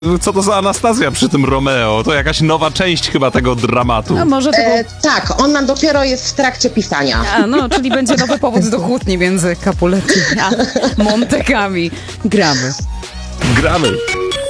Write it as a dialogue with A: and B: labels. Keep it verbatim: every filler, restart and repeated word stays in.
A: Co to za Anastazja przy tym Romeo? To jakaś nowa część chyba tego dramatu.
B: A może tego...
C: E, tak, on dopiero jest w trakcie pisania.
B: A, no, czyli będzie nowy powód do kłótni między Capuletti a Montekami. Gramy.
A: Gramy.